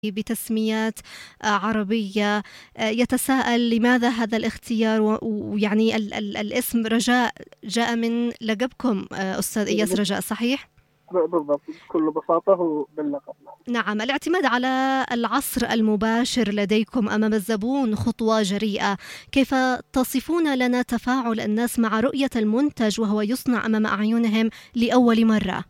بتسميات عربية، يتساءل لماذا هذا الاختيار، ويعني الاسم رجاء جاء من لقبكم أستاذ إياس رجاء، صحيح؟ بالضبط، بكل بساطة هو باللقب. نعم، الاعتماد على العصر المباشر لديكم أمام الزبون خطوة جريئة. كيف تصفون لنا تفاعل الناس مع رؤية المنتج وهو يصنع أمام أعينهم لأول مرة؟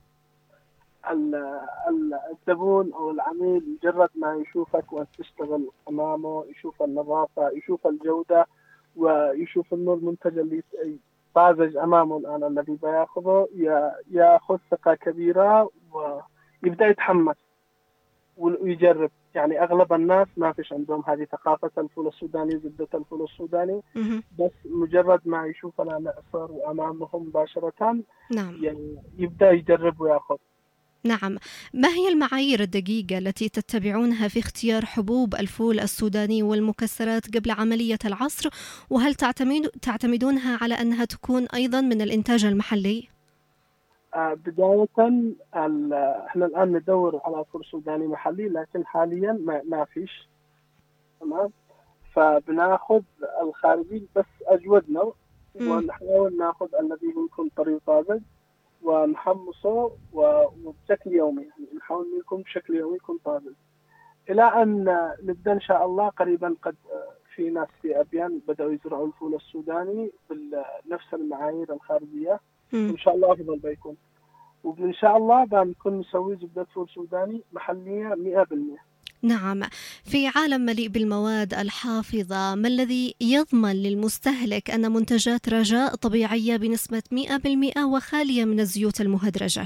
الزبون أو العميل مجرد ما يشوفك وأنت تشتغل أمامه، يشوف النظافة، يشوف الجودة، ويشوف إنه المنتج اللي طازج أمامه الآن الذي بياخذه ياخذ ثقة كبيرة ويبدأ يتحمس ويجرب. يعني أغلب الناس ما فيش عندهم هذه ثقافة الفول السوداني وزبدة الفول السوداني، مهم. بس مجرد ما يشوفنا نعصر وأمامهم مباشرة نعم. يعني يبدأ يجرب وياخذ. نعم، ما هي المعايير الدقيقة التي تتبعونها في اختيار حبوب الفول السوداني والمكسرات قبل عملية العصر؟ وهل تعتمدونها على أنها تكون أيضا من الإنتاج المحلي؟ بداية احنا الآن ندور على فول سوداني محلي، لكن حاليا ما فيش. تمام. فبناخذ الخارجي بس أجودنا، مم. ونحاول ناخذ الذي يكون طري طازج ونحمصه وبشكل يومي، يعني نحاول يكون بشكل يومي يكون طازج إلى أن نبدأ إن شاء الله قريبا. قد في ناس في أبيان بدأوا يزرعوا الفول السوداني بنفس المعايير الخارجية، مم. وإن شاء الله أفضل بيكون. وإن شاء الله بنكون نسوي زبدة فول سوداني محلية 100%. نعم، في عالم مليء بالمواد الحافظة، ما الذي يضمن للمستهلك أن منتجات رجاء طبيعية بنسبة 100% وخالية من الزيوت المهدرجة؟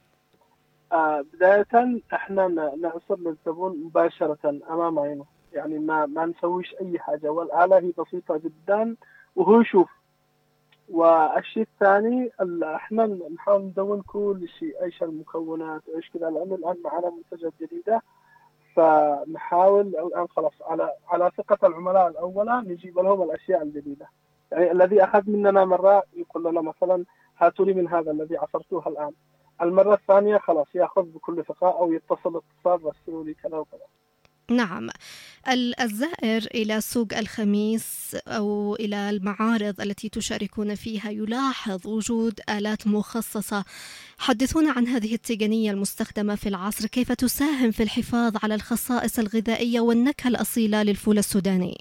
بداية احنا نعصر للزبون مباشرة أمام عينه، يعني ما نسويش أي حاجة، والآلة هي بسيطة جدا وهو يشوف. والشيء الثاني احنا نحاول ندون كل شيء، ايش المكونات وايش كذا، لأنه الآن معنا منتجات جديدة. فنحاول الآن خلاص على ثقة العملاء الأولى نجيب لهم الأشياء الجديدة. يعني الذي أخذ مننا مرة يقول لنا مثلا هاتوا لي من هذا الذي عصرتوه الآن، المرة الثانية خلاص يأخذ بكل ثقة أو يتصل اتصال رسلوا لي كذا وكذا. نعم، الزائر إلى سوق الخميس أو إلى المعارض التي تشاركون فيها يلاحظ وجود آلات مخصصة. حدثونا عن هذه التقنية المستخدمة في العصر، كيف تساهم في الحفاظ على الخصائص الغذائية والنكهة الأصيلة للفول السوداني؟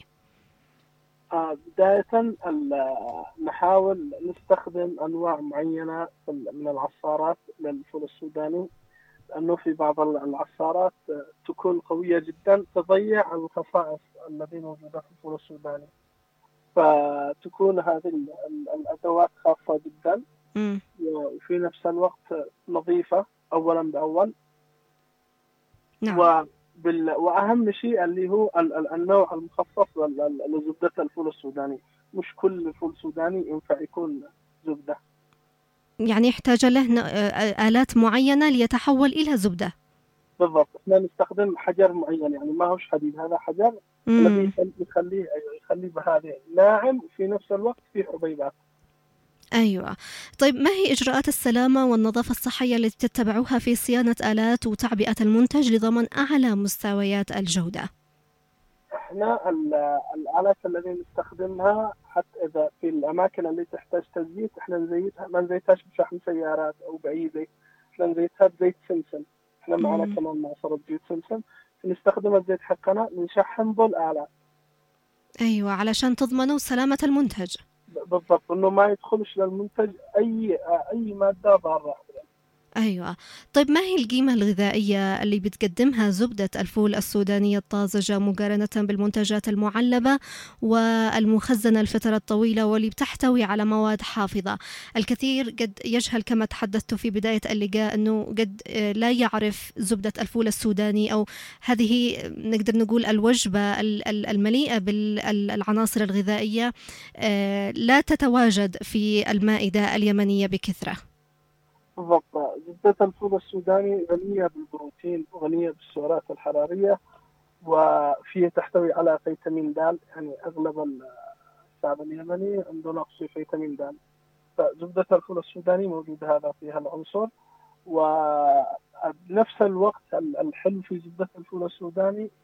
بداية نحاول نستخدم أنواع معينة من العصارات للفول السوداني، لأنه في بعض العصارات تكون قوية جدا تضيع الخصائص التي موجودة في الفول السوداني. فتكون هذه الأدوات خاصة جدا، مم. وفي نفس الوقت نظيفة أولا بأول. نعم. وأهم شيء اللي هو النوع المخصص لزبدة الفول السوداني. مش كل فول سوداني ينفع يكون زبدة. يعني يحتاج له آلات معينة ليتحول إلى زبدة. بالضبط، احنا نستخدم حجر معين، يعني ما هوش حديد، هذا حجر الذي مم. يخليه بهذا ناعم وفي نفس الوقت فيه حبيبات. أيوة. طيب، ما هي إجراءات السلامة والنظافة الصحية التي تتبعوها في صيانة آلات وتعبئة المنتج لضمان أعلى مستويات الجودة؟ احنا الآلات التي نستخدمها حتى إذا في الأماكن اللي تحتاج تزييت احنا نزيتها، ما نزيتهاش بشحم سيارات أو بأي زيت، احنا نزيتها بزيت سمسم. احنا معنا مم. كمان معصرة زيت سمسم، نستخدم الزيت حقنا نشحم به الآلات. أيوة، علشان تضمنوا سلامة المنتج. بالضبط، إنه ما يدخلش للمنتج أي مادة ضارة. أيوة. طيب، ما هي القيمة الغذائية اللي بتقدمها زبدة الفول السودانية الطازجة مقارنة بالمنتجات المعلبة والمخزنة لفترات طويلة واللي بتحتوي على مواد حافظة؟ الكثير قد يجهل، كما تحدثت في بداية اللقاء، أنه قد لا يعرف زبدة الفول السوداني، أو هذه نقدر نقول الوجبة المليئة بالعناصر الغذائية لا تتواجد في المائدة اليمنية بكثرة. بالضبط، زبدة الفول السوداني غنية بالبروتين وغنية بالسعرات الحرارية، وفيه تحتوي على فيتامين د. يعني أغلب الشعب اليمني عنده نقص في فيتامين د، فزبدة الفول السوداني موجود هذا فيها العنصر. وبنفس الوقت الحلو في زبدة الفول السوداني